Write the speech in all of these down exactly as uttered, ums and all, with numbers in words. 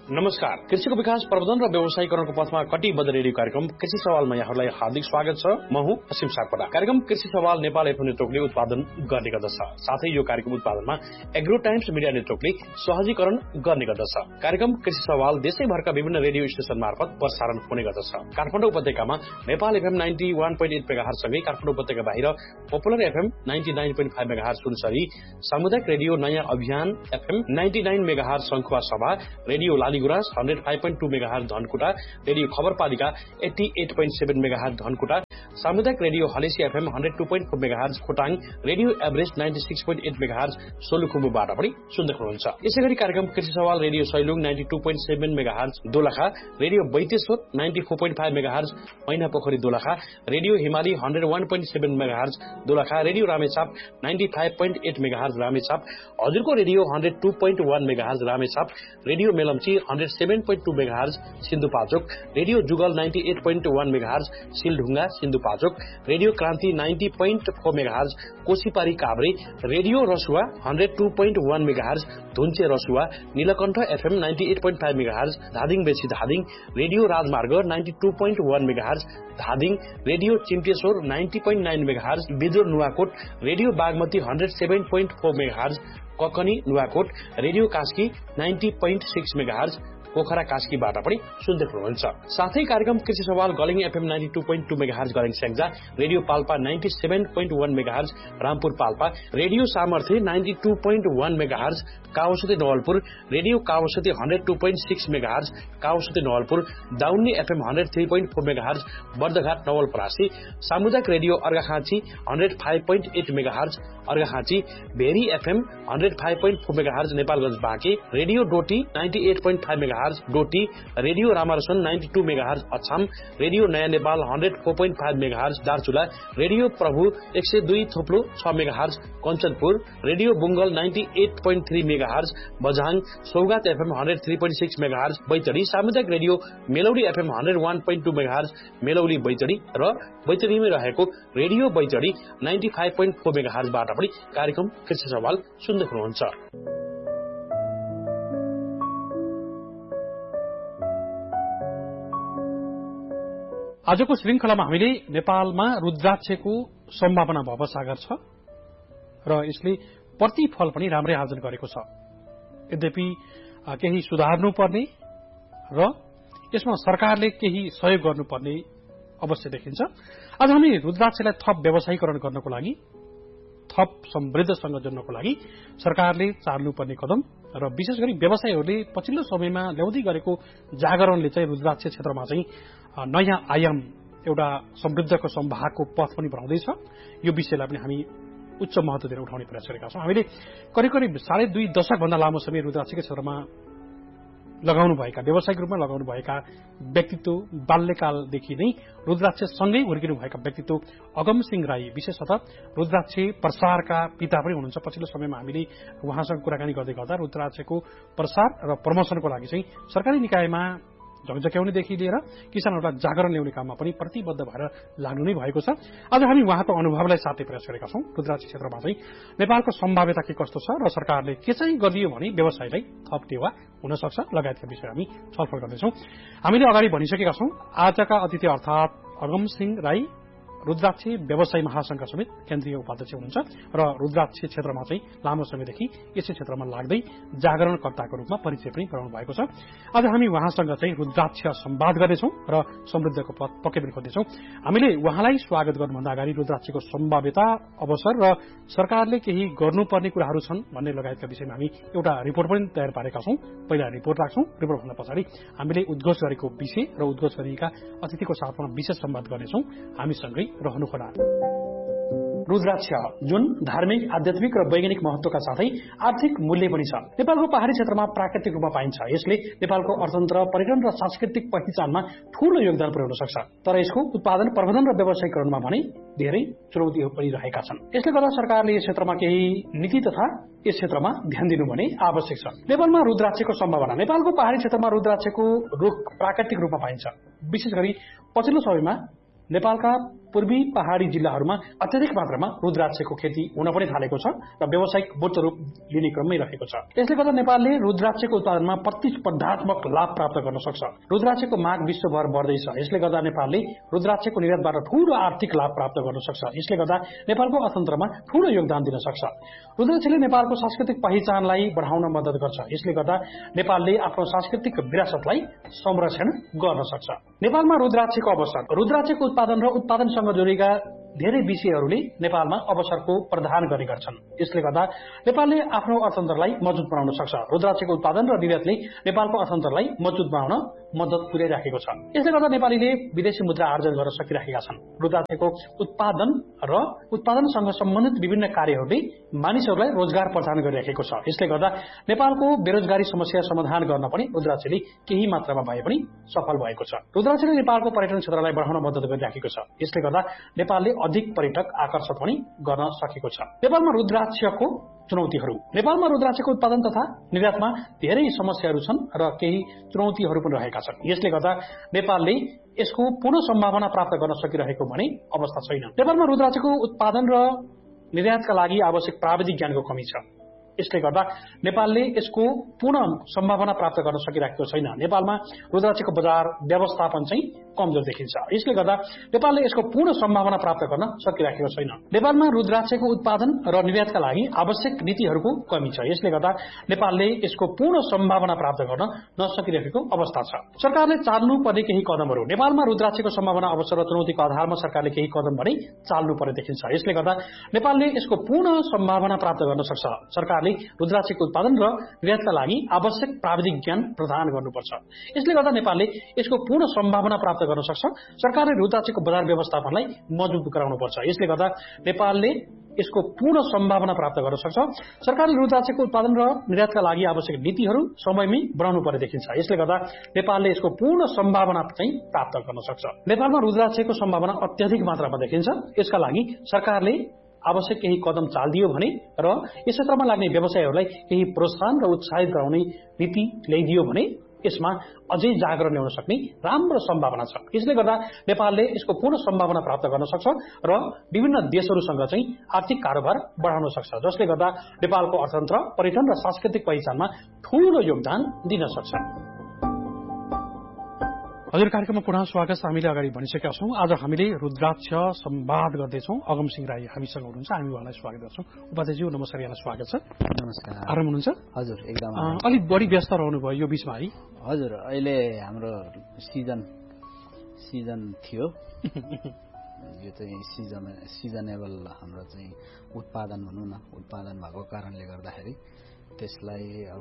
नमस्कार। कृषिको विकास प्रवर्धन र व्यवसायीकरणको पथमा कटिबद्ध रेडियो कार्यक्रम कृषि सवालमा यहाँहरूलाई हार्दिक स्वागत छ। म हुँ असीम सापकोटा। कार्यक्रम कृषि सवाल नेपाल एफएम नेटवर्कले उत्पादन गर्ने गर्दछ। साथै यो कार्यक्रम उत्पादनमा एग्रो टाइम्स मिडिया नेटवर्कले सहजीकरण गर्ने गर्दछ। कार्यक्रम कृषि सवाल देशैभरका विभिन्न रेडियो स्टेशन मार्फत प्रसारण हुने गर्दछ। काठमाडौँ उपत्यकामा Nepal FM ninety one point at megahertz सँगै काठमाडौँ उपत्यका बाहिर popular FM ninety nine point five megahertz Sunsari, सामुदायिक रेडियो नयाँ अभियान एफएम नाइन्टी नाइन मेगाहर्ज शंखुवा सभा, radio Laligurans hundred five point two megahertz Dhankuta, radio खबरपालिका eighty at point seven megahertz Dhankuta, सामुदायिक radio Halesi FM hundred two point four megahertz Khotang, radio Everest ninety six point at megahertz सोलुखुम्बुबाट पनि सुन्दै हुनुहुन्छ। यसैगरी कार्यक्रम कृषि सवाल radio Sailung ninety two point seven megahertz Dolakha, radio Baiteshwar ninety four point five megahertz मैना पोखरी दोलखा, रेडियो हिमाली hundred one point seven megahertz Dolakha, radio Ramechhap ninety five point at megahertz Ramechhap, हजुरको radio hundred two point one megahertz Ramechhap, radio Melamchi hundred seven point two megahertz Sindhupalchok, radio Jugal ninety at point one megahertz सिलढुङ्गा Sindhupalchok, radio Kranti ninety point four megahertz कोशीपारी Kavre, radio Rasuwa hundred two point one megahertz धुन्चे Rasuwa, Neelkanth FM ninety at point five megahertz Dhading बेसी Dhading, radio राजमार्ग ninety two point one megahertz Dhading, radio चिम्टेश्वर ninety point nine megahertz Bidur Nuwakot, radio Bagmati hundred seven point four megahertz Kakani Nuwakot, radio Kaski ninety point six megahertz Pokhara कास्कीबाट पनि सुन्दै हुनुहुन्छ। साथै कार्यक्रम कृषि सवाल गलिङ FM ninety two point two megahertz गलिङ Syangja, radio Palpa ninety seven point one megahertz Rampur Palpa, radio सामर्थ्य ninety two point one megahertz काउसुते Nawalpur, radio काउसुते hundred two point six megahertz काउसुते Nawalpur, दाउन्नी FM hundred three point four megahertz Bardaghat Nawalparasi, सामुदायिक radio Arghakhanchi hundred five point at megahertz Arghakhanchi, very FM hundred five point four megahertz Nepalgunj Banke, radio Doti ninety at point five megahertz Doti, radio रामारसन ninety two megahertz Achham, radio नयाँ Nepal hundred four point five megahertz Darchula, radio प्रभु एक सय दुई थोप्लो छ megahertz Kanchanpur, radio बुङ्गल ninety at point three megahertz Bajhang, Saugat FM hundred three point six megahertz Baitadi, सामुदायिक radio मेलौडी FM hundred one point two megahertz Melauli Baitadi र बैतडीमै रहेको radio Baitadi ninety five point four मेगाहर्जबाट पनि कार्यक्रम कृषि सवाल सुन्दै हुनुहुन्छ। आजको श्रृङ्खलामा हामीले नेपालमा रुद्राक्षको सम्भावना भवसागर छ र यसले प्रतिफल पनि राम्रै आर्जन गरेको छ। यद्यपि केही सुधार्नुपर्ने र यसमा सरकारले केही सहयोग गर्नुपर्ने अवश्य देखिन्छ। आज हामी रुद्राक्षलाई थप व्यवसायीकरण गर्नको लागि, थप समृद्धसँग जोड्नको लागि सरकारले चाल्नुपर्ने कदम र विशेष गरी व्यवसायीहरूले पछिल्लो समयमा ल्याउँदै गरेको जागरणले चाहिँ रुद्राक्ष क्षेत्रमा चाहिँ नयाँ आयाम, एउटा समृद्धको सम्भागको पथ पनि बनाउँदैछ। यो विषयलाई पनि हामी उच्च महत्व दिएर उठाउने प्रयास गरेका छौँ। हामीले करिब करिब साढे दुई दशकभन्दा लामो समय रुद्राक्षको क्षेत्रमा लगाउनुभएका, व्यावसायिक रूपमा लगाउनुभएका व्यक्तित्व, बाल्यकालदेखि नै रुद्राक्षसँगै हुर्किनुभएका व्यक्तित्व अगम सिंह राई, विशेषतः रुद्राक्ष प्रसारका पिता पनि हुनुहुन्छ। पछिल्लो समयमा हामीले उहाँसँग कुराकानी गर्दै गर्दा रुद्राक्षको प्रसार र प्रमोसनको लागि चाहिँ सरकारी निकायमा झकझक्याउनेदेखि लिएर किसानहरूलाई जागरण ल्याउने काममा पनि प्रतिबद्ध भएर लाग्नु नै भएको छ। आज हामी उहाँको अनुभवलाई साथै प्रयास गरेका छौँ। रुद्राक्ष क्षेत्रमा चाहिँ नेपालको सम्भाव्यता के कस्तो छ र सरकारले के चाहिँ गरियो भने व्यवसायलाई थप टेवा हुन सक्छ लगायतका विषय हामी छलफल गर्दैछौँ। हामीले अगाडि भनिसकेका छौँ, आजका अतिथि अर्थात् अगम सिंह राई रुद्राक्ष व्यवसायी महासंघका समेत केन्द्रीय उपाध्यक्ष हुनुहुन्छ र रुद्राक्ष क्षेत्रमा चाहिँ लामो समयदेखि यसै क्षेत्रमा लाग्दै जागरणकर्ताको रूपमा परिचय पनि गराउनु भएको छ। आज हामी उहाँसँग चाहिँ रुद्राक्ष संवाद गर्नेछौँ र समृद्धको पथ पक्कै पनि खोज्नेछौँ। हामीले उहाँलाई स्वागत गर्नुभन्दा अगाडि रुद्राक्षको सम्भाव्यता, अवसर र सरकारले केही गर्नुपर्ने कुराहरू छन् भन्ने लगायतका विषयमा हामी एउटा रिपोर्ट पनि तयार पारेका छौँ। पहिला रिपोर्ट राख्छौँ, रिपोर्टभन्दा पछाडि हामीले उद्घोष गरेको विषय र उद्घोष गरिएका अतिथिको साथमा विशेष संवाद गर्नेछौँ। हामीसँगै रहनुहोला। रुद्राक्ष जुन धार्मिक, आध्यात्मिक र वैज्ञानिक महत्वका साथै आर्थिक मूल्य पनि छ। नेपालको पहाडी क्षेत्रमा प्राकृतिक रूपमा पाइन्छ। यसले नेपालको अर्थतन्त्र, पर्यटन र सांस्कृतिक पहिचानमा ठूलो योगदान पुर्याउन सक्छ। तर यसको उत्पादन, प्रबन्धन र व्यवसायीकरणमा भने धेरै चुनौतीहरू पनि रहेका छन्। यसले गर्दा सरकारले यस क्षेत्रमा केही नीति तथा यस क्षेत्रमा ध्यान दिनुपर्ने आवश्यक छ। नेपालमा रुद्राक्षको सम्भावना। नेपालको पहाडी क्षेत्रमा रुद्राक्षको रुख प्राकृतिक रूपमा पाइन्छ। विशेष गरी पछिल्लो समयमा नेपालका पूर्वी पहाड़ी जिल्लाहरूमा अत्यधिक मात्रामा रुद्राक्षको खेती हुन पनि थालेको छ र व्यावसायिक मूर्त रूप लिने क्रममै रहेको छ। यसले गर्दा नेपालले रुद्राक्षको उत्पादनमा प्रतिस्पर्धात्मक लाभ प्राप्त गर्न सक्छ। रुद्राक्षको माग विश्वभर बढ्दैछ। यसले गर्दा नेपालले रुद्राक्षको निर्यातबाट ठूलो आर्थिक लाभ प्राप्त गर्न सक्छ। यसले गर्दा नेपालको अर्थतन्त्रमा ठूलो योगदान दिन सक्छ। रुद्राक्षले नेपालको सांस्कृतिक पहिचानलाई बढाउन मद्दत गर्छ। यसले गर्दा नेपालले आफ्नो सांस्कृतिक विरासतलाई संरक्षण गर्न सक्छ। नेपालमा रुद्राक्षको अवसर रुद्राक्षको उत्पादन र उत्पादनसँग जोडिएका धेरै विषयहरूले नेपालमा अवसरको प्रदान गर्ने गर्छन्। यसले गर्दा नेपालले आफ्नो अर्थतन्त्रलाई मजबुत बनाउन सक्छ। रुद्राक्षको उत्पादन र निर्यातले नेपालको अर्थतन्त्रलाई मजबुत बनाउन मद्दत पुर्याइराखेको छ। यसले गर्दा नेपालीले विदेशी मुद्रा आर्जन गर्न सकिरहेका छन्। रुद्राक्षको उत्पादन र उत्पादनसँग सम्बन्धित विभिन्न कार्यहरूले मानिसहरूलाई रोजगार प्रदान गरिरहेको छ। यसले गर्दा नेपालको बेरोजगारी समस्या समाधान गर्न पनि रुद्राक्षले केही मात्रामा भए पनि सफल भएको छ। रुद्राक्षले नेपालको पर्यटन क्षेत्रलाई बढाउन मद्दत गरिरहेको छ। यसले गर्दा नेपालले अधिक पर्यटक आकर्षित पनि गर्न सकेको छ। नेपालमा रुद्राक्षको चुनौतीहरू नेपालमा रुद्राक्षको उत्पादन तथा निर्यातमा धेरै समस्याहरू छन् र केही चुनौतीहरू पनि रहेका छन्। यसले गर्दा नेपालले यसको पूर्ण सम्भावना प्राप्त गर्न सकिरहेको भने अवस्था छैन। नेपालमा रुद्राक्षको उत्पादन र निर्यातका लागि आवश्यक प्राविधिक ज्ञानको कमी छ। यसले गर्दा नेपालले यसको पूर्ण सम्भावना प्राप्त गर्न सकिरहेको छैन। नेपालमा रुद्राक्षको बजार व्यवस्थापन चाहिँ कमजोर देखिन्छ। यसले गर्दा नेपालले यसको पूर्ण सम्भावना प्राप्त गर्न सकिरहेको छैन। नेपालमा रुद्राक्षको उत्पादन र निर्यातका लागि आवश्यक नीतिहरूको कमी छ। यसले गर्दा नेपालले यसको पूर्ण सम्भावना प्राप्त गर्न नसकिरहेको अवस्था छ। सरकारले चाल्नुपर्ने केही कदमहरू नेपालमा रुद्राक्षको सम्भावना अवसर र चुनौतीको आधारमा सरकारले केही कदम भने चाल्नुपर्ने देखिन्छ। यसले गर्दा नेपालले यसको पूर्ण सम्भावना प्राप्त गर्न सक्छ। सरकारले रुद्राक्षको उत्पादन र निर्यातका लागि आवश्यक प्राविधिक ज्ञान प्रदान गर्नुपर्छ। यसले गर्दा नेपालले यसको पूर्ण सम्भावना प्राप्त गर्न सक्छ। सरकारले रुद्राक्षको बजार व्यवस्थापनलाई मजबुत गराउनुपर्छ। यसले गर्दा नेपालले यसको पूर्ण सम्भावना प्राप्त गर्न सक्छ। सरकारले रुद्राक्षको उत्पादन र निर्यातका लागि आवश्यक नीतिहरू समयमै बनाउनु पर्ने देखिन्छ। यसले गर्दा नेपालले यसको पूर्ण सम्भावना चाहिँ प्राप्त गर्न सक्छ। नेपालमा रुद्राक्षको सम्भावना अत्यधिक मात्रामा देखिन्छ। यसका लागि सरकारले आवश्यक केही कदम चालिदियो भने र यस क्षेत्रमा लाग्ने व्यवसायहरूलाई केही प्रोत्साहन र उत्साहित गराउने नीति ल्याइदियो भने यसमा अझै जागरण ल्याउन सक्ने राम्रो सम्भावना छ। यसले गर्दा नेपालले यसको पूर्ण सम्भावना प्राप्त गर्न सक्छ र विभिन्न देशहरूसँग चाहिँ आर्थिक कारोबार बढाउन सक्छ, जसले गर्दा नेपालको अर्थतन्त्र, पर्यटन र सांस्कृतिक पहिचानमा ठूलो योगदान दिन सक्छ। हजुर, कार्यक्रममा पुनः स्वागत। हामीले अगाडि भनिसकेका छौँ, आज हामीले रुद्राक्ष संवाद गर्दैछौँ। अगम सिंह राई हामीसँग हुनुहुन्छ, हामी उहाँलाई स्वागत गर्छौँ। उपाध्यायज्यू नमस्कार, यहाँलाई स्वागत छ। नमस्कार। आराम हुनुहुन्छ? हजुर, एकदम। अलिक बढी व्यस्त रहनुभयो यो बिचमा है? हजुर, अहिले हाम्रो सिजन सिजन थियो यो चाहिँ सिजन सिजनेबल हाम्रो चाहिँ उत्पादन भनौँ न, उत्पादन भएको कारणले गर्दाखेरि त्यसलाई अब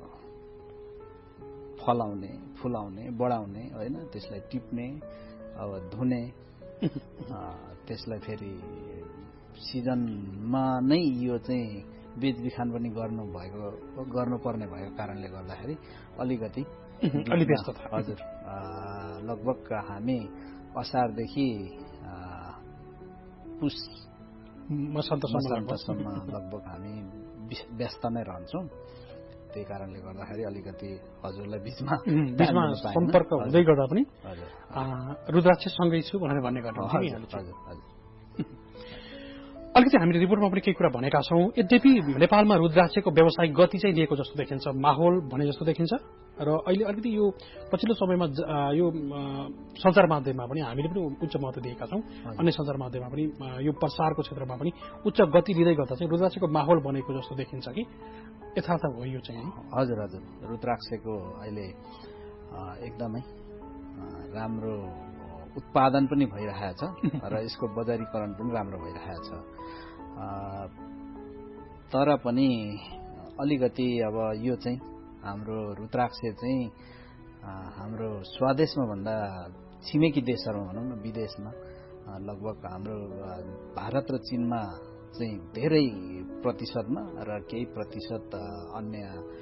फलाउने, फुलाउने, बढाउने होइन, त्यसलाई टिप्ने, अब धुने, त्यसलाई फेरि सिजनमा नै यो चाहिँ बेचबिखान पनि गर्नु भएको गर्नुपर्ने भएको कारणले गर्दाखेरि अलिकति अलि व्यस्त छ। हजुर, लगभग हामी असारदेखि पुस मसान्तसम्म लगभग हामी व्यस्त नै रहन्छौँ। त्यही कारणले गर्दाखेरि अलिकति हजुरलाई बिचमा बिचमा सम्पर्क हुँदै गर्दा पनि रुद्राक्षसँगै छु भनेर भन्ने गर्नु। अलिकति हामीले रिपोर्टमा पनि केही कुरा भनेका छौँ। यद्यपि नेपालमा रुद्राक्षको व्यावसायिक गति चाहिँ दिएको जस्तो देखिन्छ, माहौल भने जस्तो देखिन्छ र अहिले अलिकति यो पछिल्लो समयमा यो सञ्चार माध्यममा पनि हामीले पनि उच्च महत्त्व दिएका छौँ। अन्य सञ्चार माध्यममा पनि यो प्रसारको क्षेत्रमा पनि उच्च गति दिँदै गर्दा चाहिँ रुद्राक्षको माहौल बनेको जस्तो देखिन्छ कि यथार्थ हो यो चाहिँ? हजुर हजुर, रुद्राक्षको अहिले एकदमै राम्रो उत्पादन पनि भइरहेछ र यसको बजारीकरण पनि राम्रो भइरहेछ। तर पनि अलिकति अब यो चाहिँ हाम्रो रुद्राक्ष चाहिँ हाम्रो स्वदेशमा भन्दा छिमेकी देशहरूमा भनौँ न, विदेशमा लगभग हाम्रो भारत र चीनमा चाहिँ धेरै प्रतिशतमा र केही प्रतिशत अन्य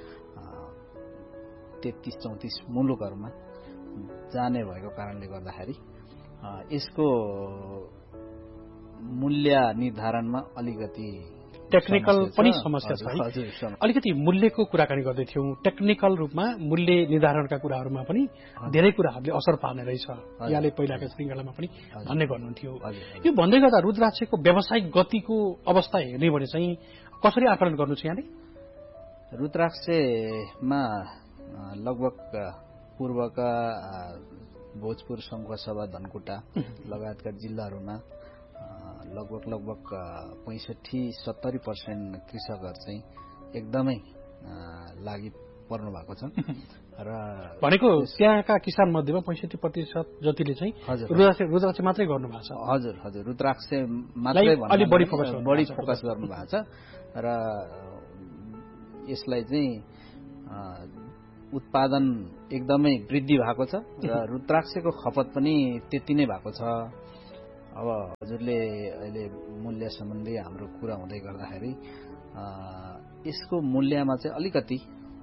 तेत्तिस चौतिस मुलुकहरूमा जाने भएको कारणले गर्दाखेरि यसको मूल्य निर्धारणमा अलिकति टेक्निकल पनि समस्या छ है। अलिकति मूल्यको कुराकानी गर्दै थियौं। टेक्निकल रूपमा मूल्य निर्धारणका कुराहरूमा पनि धेरै कुराहरूले असर पार्ने रहेछ, यहाँले पहिलाका श्रृंखलामा पनि भन्ने गर्नुहुन्थ्यो। यो भन्दै गर्दा रुद्राक्षको व्यावसायिक गतिको अवस्था हेर्ने भने चाहिँ कसरी आकलन गर्नु छ यहाँले? रुद्राक्षमा लगभग पूर्वका भोजपुर शङ्खसभा धनकुटा लगायतका जिल्लाहरूमा लगभग लगभग पैंसठी सत्तरी पर्सेन्ट कृषकहरू चाहिँ एकदमै लागि पर्नु भएको छ र भनेको त्यहाँका किसान मध्येमा पैंसठी प्रतिशत जतिले चाहिँ रुद्राक्ष मात्रै गर्नु भएको छ। हजुर हजुर रुद्राक्ष मात्रै अलि बढी फोकस बढी फोकस गर्नु भएको छ र यसलाई चाहिँ उत्पादन एकदमै वृद्धि भएको छ र रुद्राक्षको खपत पनि त्यति नै भएको छ। अब हजुरले अहिले मूल्य सम्बन्धी हाम्रो कुरा हुँदै गर्दाखेरि यसको मूल्यमा चाहिँ अलिकति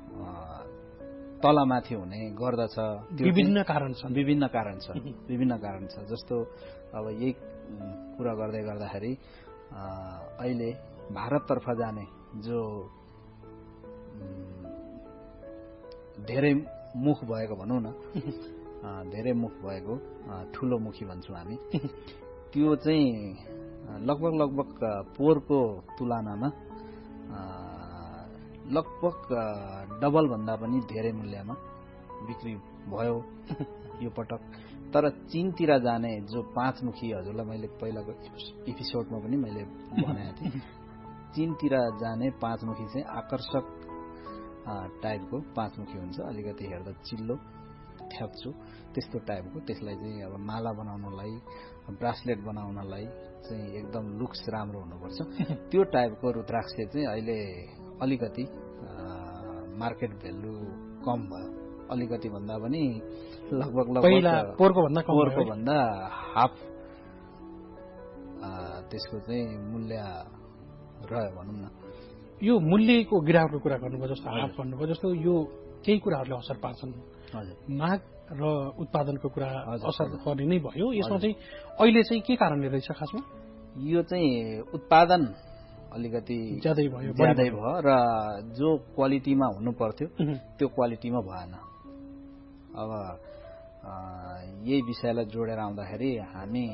तलमाथि हुने गर्दछ। विभिन्न कारण छ विभिन्न कारण छ विभिन्न कारण छ जस्तो अब यही कुरा गर्दै गर्दाखेरि अहिले भारततर्फ जाने जो धेरै मुख भएको भनौँ न धेरै मुख भएको ठुलो मुखी भन्छौँ हामी, त्यो चाहिँ लगभग लगभग पोहोरको तुलनामा लगभग डबल भन्दा पनि धेरै मूल्यमा बिक्री भयो यो पटक। तर चीनतिर जाने जो पाँचमुखी, हजुरलाई मैले पहिलाको एपिसोडमा पनि मैले भनेको थिएँ, चीनतिर जाने पाँचमुखी चाहिँ आकर्षक टाइपको पाँचमुखी हुन्छ, अलिकति हेर्दा चिल्लो ठ्याप्छु त्यस्तो टाइपको। त्यसलाई चाहिँ अब माला बनाउनलाई ब्रासलेट बनाउनलाई चाहिँ एकदम लुक्स राम्रो हुनुपर्छ। त्यो टाइपको रुद्राक्ष चाहिँ अहिले अलिकति मार्केट भ्यालु कम भयो, अलिकति भन्दा पनि लगभग लगभग पोहोरको भन्दा पोहोरको भन्दा हाफ त्यसको चाहिँ मूल्य रह्यो भनौँ न। यो मूल्यको गिरावटको कुरा गर्नुभयो जस्तो हाफ भन्नुभयो जस्तो यो केही कुराहरूले असर पार्छन्। माग र उत्पादनको कुरा असर पर्ने नै भयो। यसमा चाहिँ अहिले चाहिँ के कारणले रहेछ खासमा? यो चाहिँ उत्पादन अलिकति ज्यादै भयो ज्यादै भयो र जो क्वालिटीमा हुनु पर्थ्यो त्यो क्वालिटीमा भएन। अब यही विषयलाई जोडेर आउँदाखेरि हामी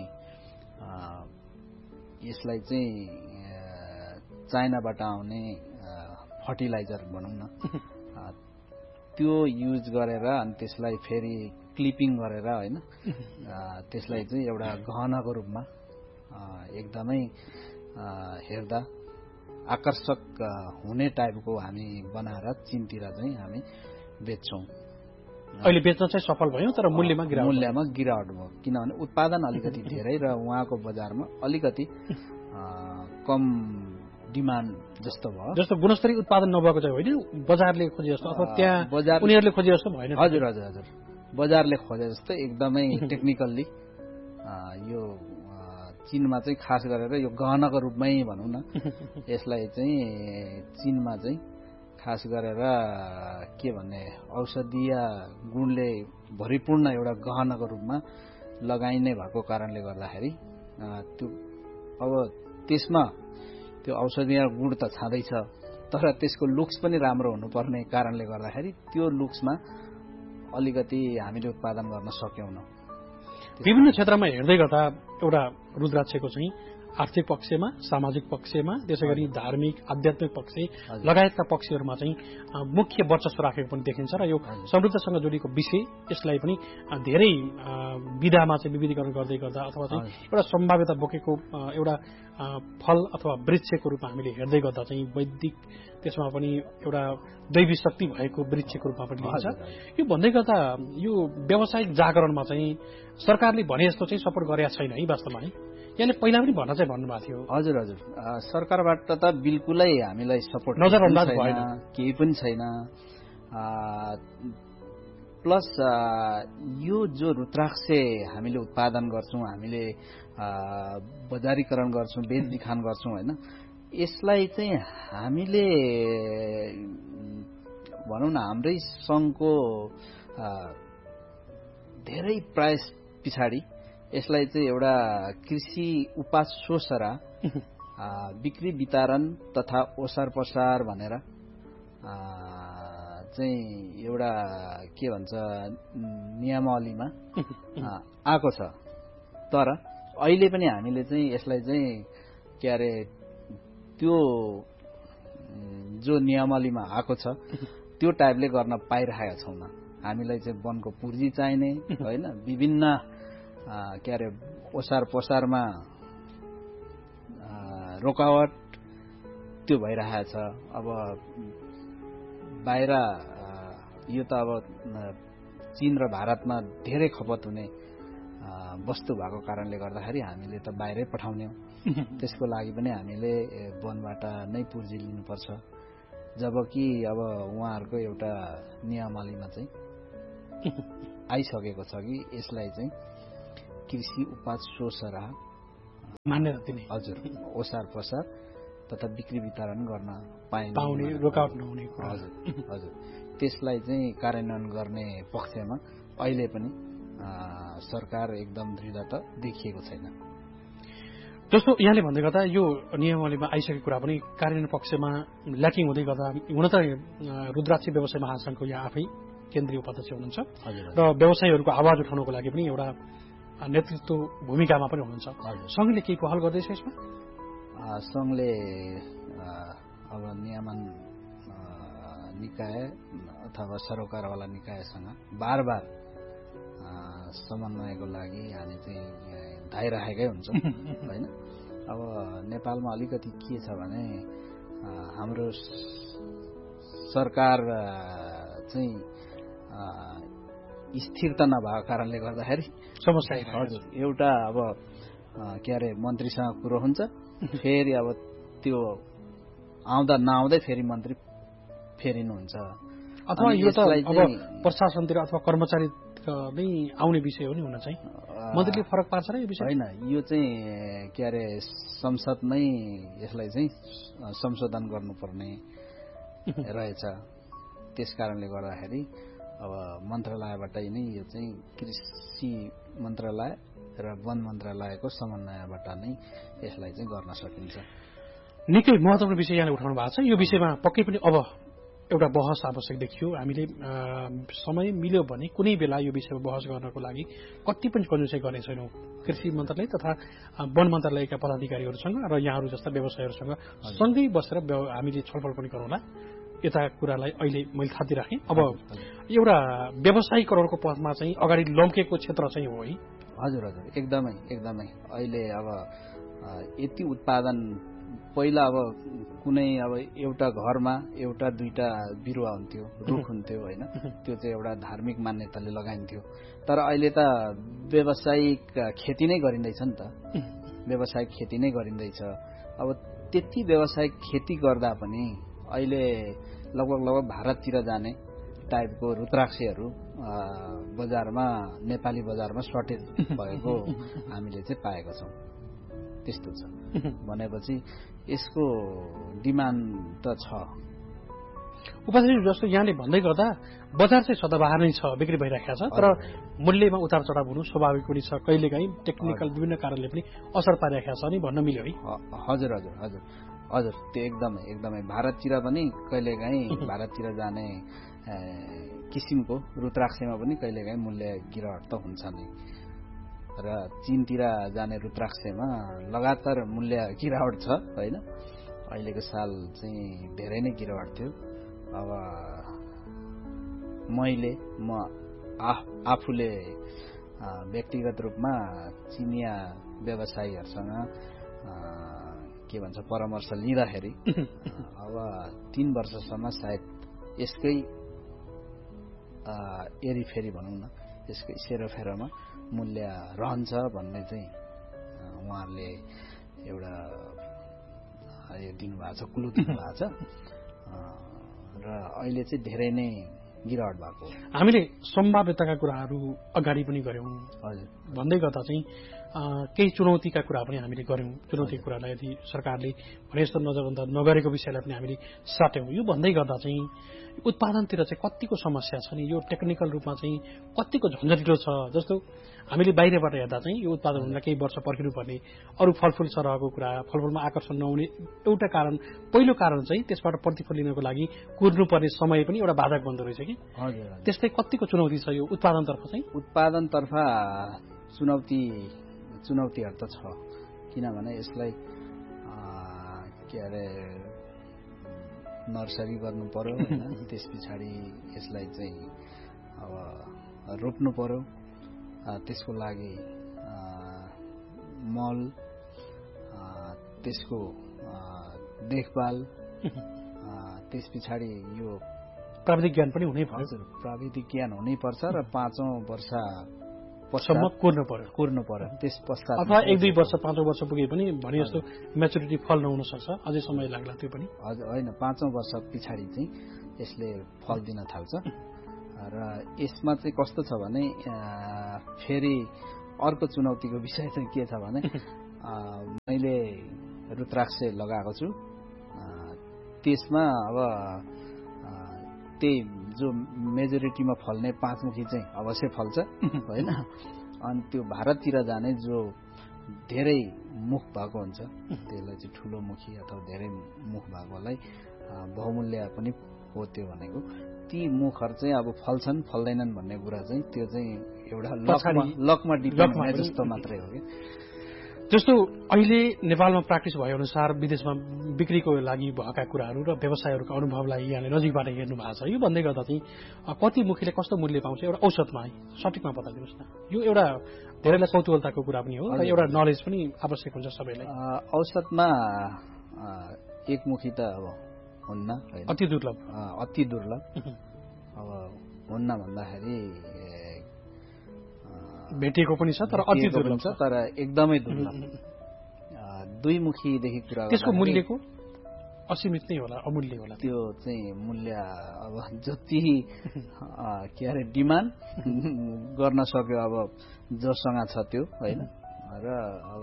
यसलाई चाहिँ चाइनाबाट आउने फर्टिलाइजर भनौँ न त्यो युज गरेर अनि त्यसलाई फेरि क्लिपिङ गरेर होइन त्यसलाई चाहिँ एउटा गहनाको रूपमा एकदमै हेर्दा आकर्षक हुने टाइपको हामी बनाएर चीनतिर चाहिँ हामी बेच्छौँ। अहिले बेच्न चाहिँ सफल भयो तर मूल्यमा गिरावट मूल्यमा गिरावट भयो किनभने उत्पादन अलिकति धेरै र उहाँको बजारमा अलिकति कम डिमान्ड जस्तो भयो। जस्तो गुणस्तरीय उत्पादन नभएको चाहिँ होइन, बजारले खोजे जस्तो अथवा त्यहाँ बजार उनीहरूले खोजे जस्तो भएन। हजुर हजुर हजुर बजारले खोजे जस्तो एकदमै टेक्निकल्ली यो चीनमा चाहिँ खास गरेर यो गहनाको रूपमै भनौँ न यसलाई चाहिँ चीनमा चाहिँ खास गरेर के भन्ने औषधीय गुणले भरिपूर्ण एउटा गहनाको रूपमा लगाइने भएको कारणले गर्दाखेरि त्यो अब त्यसमा त्यो औषधीय गुण त छँदैछ तर त्यसको लुक्स पनि राम्रो हुनुपर्ने कारणले गर्दाखेरि त्यो लुक्समा अलिकति हामीले उत्पादन गर्न सक्यौँ। विभिन्न क्षेत्रमा हेर्दै गर्दा एउटा रुद्राक्षको चाहिँ आर्थिक पक्षमा, सामाजिक पक्षमा, त्यसै गरी धार्मिक आध्यात्मिक पक्ष लगायतका पक्षहरूमा चाहिँ मुख्य वर्चस्व राखेको पनि देखिन्छ र यो समृद्धसँग जोडिएको विषय यसलाई पनि धेरै विधामा चाहिँ विविधीकरण गर्दै गर्दा अथवा चाहिँ एउटा सम्भाव्यता बोकेको एउटा फल अथवा वृक्षको रूपमा हामीले हेर्दै गर्दा चाहिँ वैदिक त्यसमा पनि एउटा दैवी शक्ति भएको वृक्षको रूपमा पनि लिन्छ। यो भन्दै गर्दा यो व्यावसायिक जागरणमा चाहिँ सरकारले भने जस्तो चाहिँ सपोर्ट गरेका छैन है वास्तवमा है, यहाँले पहिला पनि भन्न चाहिँ भन्नुभएको थियो। हजुर हजुर सरकारबाट त बिल्कुलै हामीलाई सपोर्ट नजरअन्दाज भएन, केही पनि छैन। प्लस यो जो रुद्राक्ष हामीले उत्पादन गर्छौँ, हामीले बजारीकरण गर्छौँ, बेचबिखान गर्छौँ होइन, यसलाई चाहिँ हामीले भनौँ न हाम्रै सङ्घको धेरै प्रयास पछाडि यसलाई चाहिँ एउटा कृषि उपासोसरा बिक्री वितरण तथा ओसार पसार भनेर चाहिँ एउटा के भन्छ नियमावलीमा आएको छ। तर अहिले पनि हामीले चाहिँ यसलाई चाहिँ के अरे त्यो जो नियमावलीमा आएको छ त्यो टाइपले गर्न पाइरहेका छैनौँ। हामीलाई चाहिँ वनको पुँजी चाहिने होइन, विभिन्न के अरे ओसार पसारमा रोकावट त्यो भइरहेको छ। अब बाहिर यो त अब चीन र भारतमा धेरै खपत हुने वस्तु भएको कारणले गर्दाखेरि हामीले त बाहिरै पठाउने हो। त्यसको लागि पनि हामीले वनबाट नै पुँजी लिनुपर्छ। जबकि अब उहाँहरूको एउटा नियमावलीमा चाहिँ आइसकेको छ कि यसलाई चाहिँ कृषि उत्पाद सोसराह मान्यता दिने, हजुर, ओसार पसार तथा बिक्री वितरण गर्न पाइने पाउने रोकावट नहुने कुरा, हजुर हजुर त्यसलाई चाहिँ कार्यान्वयन गर्ने पक्षमा अहिले पनि सरकार एकदम दृढता देखिएको छैन। जस्तो यहाँले भन्दै गर्दा यो नियमावलीमा आइसकेको कुरा पनि कार्यान्वयन पक्षमा ल्याकिङ हुँदै गर्दा, हुन त रुद्राक्ष व्यवसाय महासंघको यहाँ आफै केन्द्रीय उपाध्यक्ष हुनुहुन्छ र व्यवसायीहरूको आवाज उठाउनको लागि पनि एउटा नेतृत्व भूमिकामा पनि हुनुहुन्छ। संघले केही पहल गर्दैछ यसमा? संघले अब नियमन निकाय अथवा सरोकारवाला निकायसँग बार बार समन्वयको लागि हामी चाहिँ धाइराखेकै हुन्छौँ होइन। अब नेपालमा अलिकति के छ भने हाम्रो सरकार चाहिँ स्थिरता नभएको कारणले गर्दाखेरि समस्या, हजुर, एउटा अब के अरे मन्त्रीसँग कुरो हुन्छ, फेरि अब त्यो आउँदा नआउँदै फेरि मन्त्री फेरिनुहुन्छ। अथवा यो त अब प्रशासनतिर अथवा कर्मचारी नै आउने विषय हो नि हुन चाहिँ, मन्त्रीले फरक पार्छ र यो विषय होइन। यो चाहिँ के अरे संसदमै यसलाई चाहिँ संशोधन गर्नुपर्ने रहेछ। त्यस कारणले गर्दाखेरि अब मन्त्रालयबाटै नै यो चाहिँ कृषि मन्त्रालय र वन मन्त्रालयको समन्वयबाट नै यसलाई चाहिँ गर्न सकिन्छ। निकै महत्त्वपूर्ण विषय यहाँले उठाउनु भएको छ। यो विषयमा पक्कै पनि अब एउटा बहस आवश्यक देखियो। हामीले समय मिल्यो भने कुनै बेला यो विषयमा बहस गर्नको लागि कति पनि कन्जुसाइ गर्ने छैनौँ। कृषि मन्त्रालय तथा वन मन्त्रालयका पदाधिकारीहरूसँग र यहाँहरू जस्ता व्यवसायहरूसँग सँगै बसेर हामीले छलफल पनि गरौँला। यता कुरालाई अहिले मैले थाती राखेँ। अब एउटा व्यवसायिक करोडको पथमा चाहिँ अगाडि लम्केको क्षेत्र चाहिँ हो है? हजुर हजुर, एकदमै एकदमै। अहिले अब यति उत्पादन, पहिला अब कुनै अब एउटा घरमा एउटा दुईटा बिरुवा हुन्थ्यो, रुख हुन्थ्यो होइन, त्यो चाहिँ एउटा धार्मिक मान्यताले लगाइन्थ्यो। तर अहिले त व्यावसायिक खेती नै गरिँदैछ नि त, व्यावसायिक खेती नै गरिँदैछ। अब त्यति व्यावसायिक खेती गर्दा पनि अहिले लगभग लगभग भारततिर जाने टाइपको रुद्राक्षहरू बजारमा, नेपाली बजारमा सर्टेज भएको हामीले चाहिँ पाएका छौँ। त्यस्तो छ भनेपछि यसको डिमान्ड त छ। उपाध्यक्ष, जस्तो यहाँले भन्दै गर्दा बजार चाहिँ सदाबहार नै छ, बिक्री भइरहेको छ, तर मूल्यमा उतार चढाव हुनु स्वाभाविक पनि छ। कहिलेकाहीँ टेक्निकल विभिन्न कारणले पनि असर पारिरहेको छ नि भन्न मिल्यो है? हजुर हजुर हजुर हजुर, त्यो एकदमै एकदमै। भारततिर पनि कहिलेकाहीँ भारततिर जाने किसिमको रुद्राक्षमा पनि कहिलेकाहीँ मूल्य गिरावट त हुन्छ नै, र चीनतिर जाने रुद्राक्षमा लगातार मूल्य गिरावट छ होइन। अहिलेको साल चाहिँ धेरै नै गिरावट थियो। अब मैले म आफूले व्यक्तिगत रूपमा चिनिया व्यवसायीहरूसँग के भन्छ परामर्श लिँदाखेरि अब तीन वर्षसम्म सायद यसकै एरीफेरी भनौँ न, यसकै सेरोफेरोमा मूल्य रहन्छ भन्ने चाहिँ उहाँहरूले एउटा यो दिनुभएको छ, क्लु दिनुभएको छ। र अहिले चाहिँ धेरै नै गिरावट भएको। हामीले सम्भाव्यताका कुराहरू अगाडि पनि गऱ्यौँ। हजुर, भन्दै गर्दा चाहिँ केही चुनौतीका कुरा पनि हामीले गर्यौं चुनौतीका कुरालाई यदि सरकारले भने जस्तो नजरअन्दाज नगरेको विषयलाई पनि हामीले साट्यौं यो भन्दै गर्दा चाहिँ उत्पादनतिर चाहिँ कतिको समस्या छ नि यो टेक्निकल रूपमा चाहिँ कतिको झन्झटिलो छ जस्तो हामीले बाहिरबाट हेर्दा चाहिँ यो उत्पादन हुन केही वर्ष पर्खिनुपर्ने अरू फलफूल सरहको कुरा फलफूलमा आकर्षण नहुने एउटा कारण पहिलो कारण चाहिँ त्यसबाट प्रतिफल लिनको लागि कुर्नुपर्ने समय पनि एउटा बाधक बन्दो रहेछ कि त्यस्तै कतिको चुनौती छ यो उत्पादनतर्फ चाहिँ उत्पादनतर्फ चुनौती चुनौतीहरू त छ किनभने यसलाई के अरे नर्सरी गर्नु पर्यो हैन त्यस पछाडि यसलाई चाहिँ अब रोप्नु पर्यो त्यसको लागि मल त्यसको देखभाल त्यस पछाडि यो प्राविधिक ज्ञान पनि हुनै पर्छ प्राविधिक ज्ञान हुनै पर्छ र पाँचौं वर्ष सम्म कुर्नु पर्यो कुर्नु पर्यो त्यस पश्चात अथवा एक दुई वर्ष पाँचौं वर्ष पुगे पनि भने जस्तो म्याचुरिटी फल नहुन सक्छ अझै समय लाग्ला त्यो पनि हजुर होइन पाँचौं वर्ष पछाडि चाहिँ यसले फल दिन थाल्छ र यसमा चाहिँ कस्तो छ भने फेरि अर्को चुनौतीको विषय चाहिँ के छ भने मैले रुद्राक्ष लगाएको छु त्यसमा अब त्यही जो मेजोरिटीमा फल्ने पाँचमुखी चाहिँ अवश्य फल्छ होइन अनि त्यो भारततिर जाने जो धेरै मुख भएको हुन्छ त्यसलाई चाहिँ ठुलो मुखी अथवा धेरै मुख भएकोलाई बहुमूल्य पनि हो त्यो भनेको ती मुखहरू चाहिँ अब फल्छन् फल्दैनन् भन्ने कुरा चाहिँ त्यो चाहिँ एउटा लकमा लकमा डिपेन्ड हुने जस्तो मात्रै हो कि जस्तो अहिले नेपालमा प्र्याक्टिस भए अनुसार विदेशमा बिक्रीको लागि भएका कुराहरू र व्यवसायहरूको अनुभवलाई यहाँले नजिकबाट हेर्नु भएको छ यो भन्दै गर्दा चाहिँ कति मुखीले कस्तो मूल्य पाउँछ एउटा औसतमा है सठिकमा बताइदिनुहोस् न यो एउटा धेरैलाई कौतूहलताको कुरा पनि हो र एउटा नलेज पनि आवश्यक हुन्छ सबैलाई औसतमा एक मुखी त अब हुन्न अति दुर्लभ अति दुर्लभ अब हुन्न भन्दाखेरि भेटिएको पनि छ तर अति दुर्लभ छ तर एकदमै दुर्लभ दुई मुखीदेखि कुरा त्यसको मूल्यको असीमित नै होला अमूल्य होला त्यो चाहिँ मूल्य अब जति के अरे डिमान्ड गर्न सक्यो अब जोसँग छ त्यो होइन र अब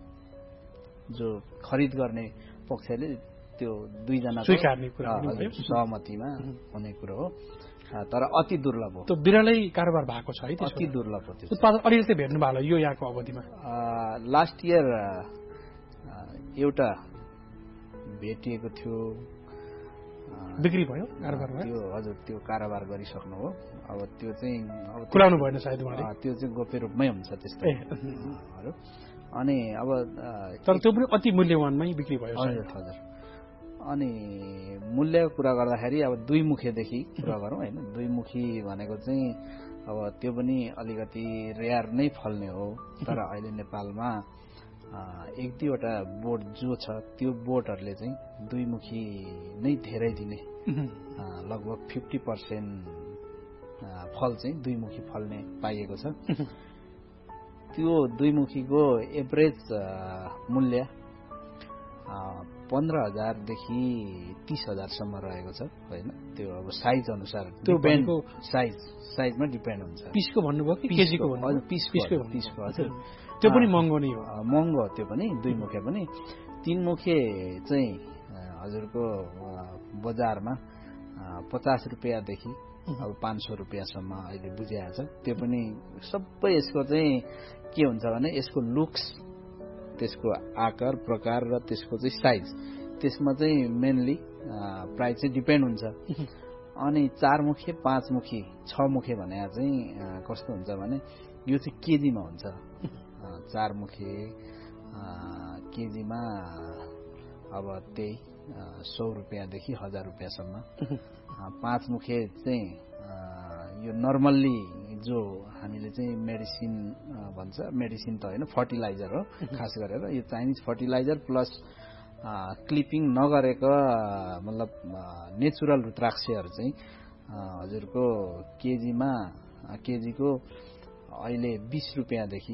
जो खरिद गर्ने पक्षले त्यो दुईजना स्वीकार्ने कुरा सहमतिमा हुने कुरो हो तर अति दुर्लभ हो त्यो बिरलै कारोबार भएको छ है अति दुर्लभ हो उत्पादन अलिअलि चाहिँ भेट्नु भयो यो यहाँको अवधिमा लास्ट इयर एउटा भेटिएको थियो बिक्री भयो कारोबार भयो त्यो हजुर त्यो कारोबार गरिसक्नु हो अब त्यो चाहिँ अब खुलाउनु भएन सायद उहाँले त्यो चाहिँ गोप्य रूपमै हुन्छ त्यस्तो अनि अब तर त्यो पनि अति मूल्यवानमै बिक्री भयो हजुर हजुर अनि मूल्यको कुरा गर्दाखेरि अब दुई मुखेदेखि कुरा गरौँ होइन दुई मुखी भनेको चाहिँ अब त्यो पनि अलिकति रेयर नै फल्ने हो तर अहिले नेपालमा एक दुईवटा बोट जो छ त्यो बोटहरूले चाहिँ दुई मुखी नै धेरै दिने लगभग फिफ्टी पर्सेन्ट फल चाहिँ दुई मुखी फल्ने पाइएको छ त्यो दुई मुखीको एभरेज मूल्य पन्ध्र हजारदेखि तीस हजारसम्म रहेको छ होइन त्यो अब साइज अनुसार त्यो डिपेन्ड साइज साइजमा डिपेन्ड हुन्छ पिसको भन्नुभयो कि केजीको भन्नुभयो पिस पिसको पिसको हजुर त्यो पनि महँगो नै हो महँगो त्यो पनि दुई मुखे पनि तीन मुखे चाहिँ हजुरको बजारमा पचास रुपियाँदेखि अब पाँच सौ रुपियाँसम्म अहिले बुझिएको छ त्यो पनि सबै यसको चाहिँ के हुन्छ भने यसको लुक्स त्यसको आकार प्रकार र त्यसको चाहिँ साइज त्यसमा चाहिँ मेनली प्राइस चाहिँ डिपेन्ड हुन्छ अनि चार मुखे पाँच मुखी छ मुखे भने चाहिँ कस्तो हुन्छ भने यो चाहिँ केजीमा हुन्छ चार मुखे केजीमा अब त्यही सौ रुपियाँदेखि हजार रुपियाँसम्म पाँच मुखे चाहिँ यो नर्मल्ली जो हामीले चाहिँ मेडिसिन भन्छ मेडिसिन त होइन फर्टिलाइजर हो खास गरेर यो चाइनिज फर्टिलाइजर प्लस क्लिपिङ नगरेको मतलब नेचुरल रुद्राक्षहरू चाहिँ हजुरको केजीमा केजीको अहिले बीस रुपियाँदेखि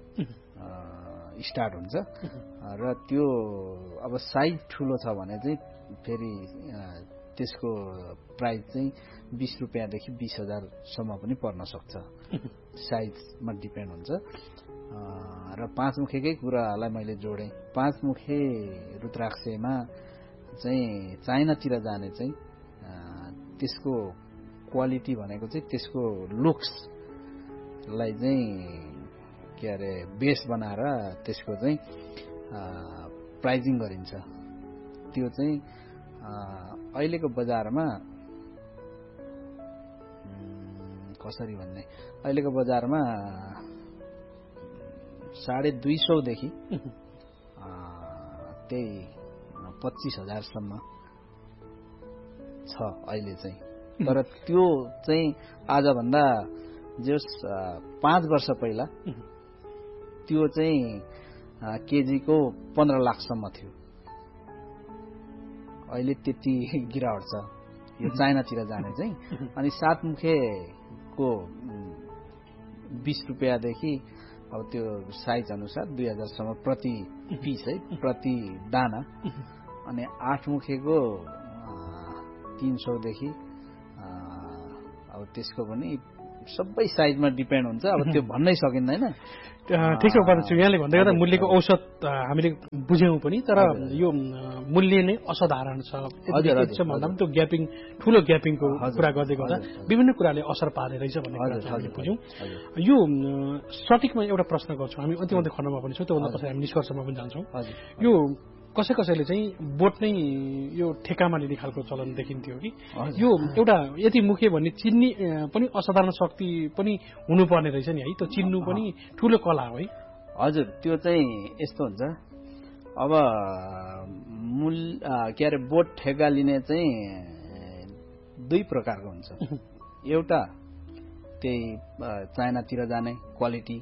स्टार्ट हुन्छ र त्यो अब साइज ठुलो छ भने चाहिँ फेरि त्यसको प्राइस चाहिँ बीस रुपियाँदेखि बीस हजारसम्म पनि पर्न सक्छ, साइजमा डिपेन्ड हुन्छ। र पाँच मुखेकै कुरालाई मैले जोडेँ। पाँच मुखे रुद्राक्षमा चाहिँ चाइनातिर जाने चाहिँ त्यसको क्वालिटी भनेको चाहिँ त्यसको लुक्सलाई चाहिँ के अरे बेस बनाएर त्यसको चाहिँ प्राइजिङ गरिन्छ। त्यो चाहिँ अहिलेको बजारमा कसरी भन्ने, अहिलेको बजारमा साढे दुई सौदेखि त्यही पच्चिस हजारसम्म छ अहिले चाहिँ। तर त्यो चाहिँ आजभन्दा जस पाँच वर्ष पहिला त्यो चाहिँ केजीको पन्ध्र लाखसम्म थियो। अहिले त्यति गिरावट छ यो चाइनातिर जाने चाहिँ। अनि सात मुखेको बीस रुपियाँदेखि अब त्यो साइज अनुसार दुई हजारसम्म प्रति पिस है, प्रति दाना। अनि आठ मुखेको तीन सौदेखि अब त्यसको पनि सबै साइजमा डिपेन्ड हुन्छ। अब त्यो भन्नै सकिँदैन। ठिक छ उपाध्यक्ष, यहाँले भन्दै गर्दा मूल्यको औसत हामीले बुझ्यौँ पनि, तर यो मूल्य नै असाधारण छ भन्दा पनि त्यो ग्यापिङ, ठुलो ग्यापिङको कुरा गर्दै गर्दा विभिन्न कुराले असर पार्ने रहेछ भन्ने कुरा हामीले बुझ्यौँ। यो सठिकमा एउटा प्रश्न गर्छौँ हामी, अन्तिम अन्तिम खण्डमा पनि छौँ, त्योभन्दा पछि हामी निष्कर्षमा पनि जान्छौँ। यो कसै कसैले चाहिँ बोट नै यो ठेकामा लिने खालको चलन देखिन्थ्यो कि यो एउटा यति मुखे भन्ने चिन्ने पनि असाधारण शक्ति पनि हुनुपर्ने रहेछ नि है, त्यो चिन्नु पनि ठुलो कला हो है। हजुर, त्यो चाहिँ यस्तो हुन्छ। अब मूल के अरे बोट ठेगा लिने चाहिँ दुई प्रकारको हुन्छ। एउटा त्यही चाइनातिर जाने क्वालिटी,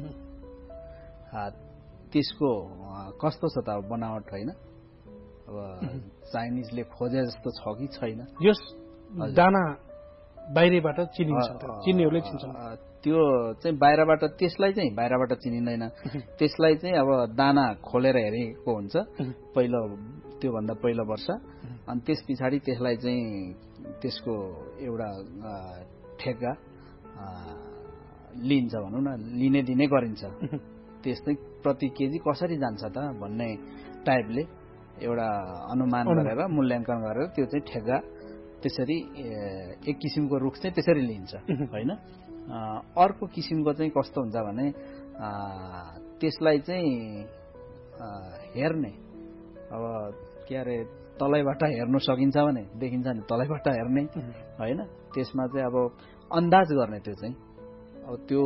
त्यसको कस्तो छ त अब बनावट होइन, अब चाइनिजले खोजे जस्तो छ कि छैन। यस दाना बाहिरबाट चिनिन्छ, चिन्नेहरूले चिन्छन्। त्यो चाहिँ बाहिरबाट, त्यसलाई चाहिँ बाहिरबाट चिनिँदैन। त्यसलाई चाहिँ अब दाना खोलेर हेरेको हुन्छ पहिलो, त्योभन्दा पहिलो वर्ष। अनि त्यस पछाडि त्यसलाई चाहिँ त्यसको एउटा ठेगा लिन्छ भनौँ न, लिने दिने गरिन्छ। त्यस्तै प्रति केजी कसरी जान्छ त भन्ने टाइपले एउटा अनुमान गरेर मूल्याङ्कन गरेर त्यो चाहिँ ठेगा त्यसरी एक किसिमको रुख चाहिँ त्यसरी लिन्छ होइन। अर्को किसिमको चाहिँ कस्तो हुन्छ भने त्यसलाई चाहिँ हेर्ने, अब के अरे तलैबाट हेर्नु सकिन्छ भने देखिन्छ नि, तलैबाट हेर्ने होइन। त्यसमा चाहिँ अब अन्दाज गर्ने, त्यो चाहिँ अब त्यो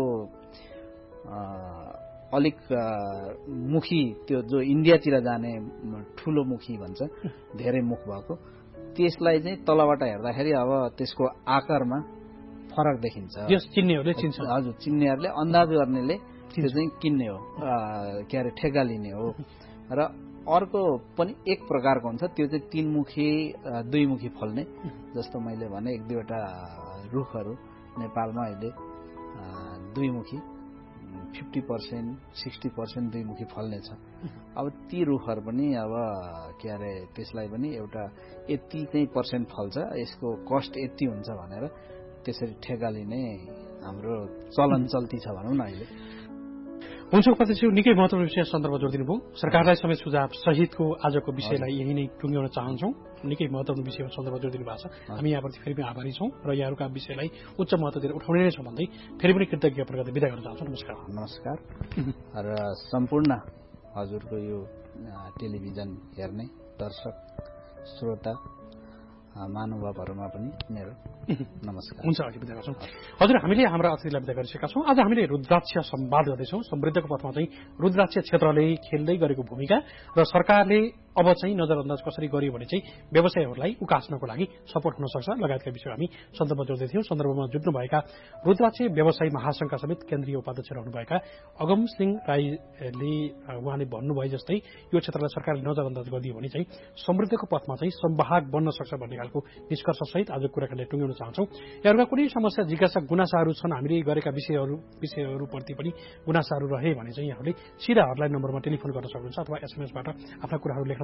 अलिक मुखी, त्यो जो इन्डियातिर जाने ठुलो मुखी भन्छ, धेरै मुख भएको, त्यसलाई चाहिँ तलबाट हेर्दाखेरि अब त्यसको आकारमा फरक देखिन्छ। यस चिन्नेहरूले चिन्छ। हजुर, चिन्नेहरूले अन्दाज गर्नेले त्यो चाहिँ किन्ने हो, के अरे ठेगा लिने हो। र अर्को पनि एक प्रकारको हुन्छ, त्यो चाहिँ तीन मुखी दुई मुखी फल्ने। जस्तो मैले भने एक दुईवटा रुखहरू नेपालमा अहिले दुई मुखी फिफ्टी पर्सेंट सिक्सटी पर्सेंट दुई मुखी फल्ने छ। अब ती रुखहरू पनि अब के अरे त्यसलाई पनि एउटा यति चाहिँ पर्सेंट फल्छ, यसको कस्ट यति हुन्छ भनेर त्यसरी ठेगा लिने हाम्रो चलन चल्ती छ भनौँ न अहिले। हुन्छ उपाध्यक्ष, निकै महत्त्वपूर्ण विषय सन्दर्भ जोडिदिनु भयो। सरकारलाई समेत सुझाव सहितको आजको विषयलाई यही नै टुङ्ग्याउन चाहन्छौँ। निकै महत्त्वपूर्ण विषयमा सन्दर्भ जोडिदिनु भएको छ, हामी यहाँप्रति फेरि पनि आभारी छौँ र यहाँहरूका विषयलाई उच्च महत्त्व दिएर उठाउने नै छ भन्दै फेरि पनि कृतज्ञ प्रकट बिदा गर्न चाहन्छौँ। नमस्कार। नमस्कार र सम्पूर्ण हजुरको यो टेलिभिजन हेर्ने दर्शक श्रोता महानुभावहरूमा पनि मेरो नमस्कार। हुन्छ, अघि बिदा गर्छौँ। हजुर, हामीले हाम्रा अतिथिलाई बिदा गरिसकेका छौँ। आज हामीले रुद्राक्ष संवाद गर्दैछौँ। समृद्धको पथमा चाहिँ रुद्राक्ष क्षेत्रले खेल्दै गरेको भूमिका र सरकारले अब चाहिँ नजरअन्दाज कसरी गर्यो भने चाहिँ व्यवसायहरूलाई उकास्नको लागि सपोर्ट हुन सक्छ लगायतका विषय हामी सन्दर्भ जोड्दै थियौँ। सन्दर्भमा जुट्नुभएका रुद्राक्ष व्यवसायी महासंघका समेत केन्द्रीय उपाध्यक्ष रहनुभएका अगम सिंह राईले उहाँले भन्नुभयो जस्तै यो क्षेत्रलाई सरकारले नजरअन्दाज गरिदियो भने चाहिँ समृद्धको पथमा चाहिँ संवाहक बन्न सक्छ भन्ने खालको निष्कर्ष सहित आज कुराकानीले टुङ्ग्याउन चाहन्छौँ। यहाँहरूका कुनै समस्या जिज्ञासा गुनासाहरू छन्, हामीले गरेका विषयहरू विषयहरूप्रति पनि गुनासाहरू रहे भने चाहिँ यहाँहरूले सिधा हटलाइन नम्बरमा टेलिफोन गर्न सक्नुहुन्छ अथवा एसएमएसबाट आफ्ना कुराहरू लेख्न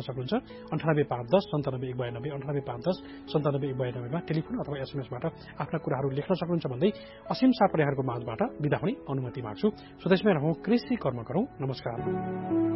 सक्नुहुन्छ अन्ठानब्बे पाँच दस सन्तानब्बे एक बयानब्बे अन्ठानब्बे पाँच दस सन्तानब्बे एक बयानब्बेमा टेलिफोन अथवा एसएमएसबाट आफ्ना कुराहरू लेख्न सक्नुहुन्छ भन्दै असीम सापरियाहरूको माझबाट बिदा हुने अनुमति माग्छु। स्वदेशमै रहौं, कृषि कर्म गरौं। नमस्कार।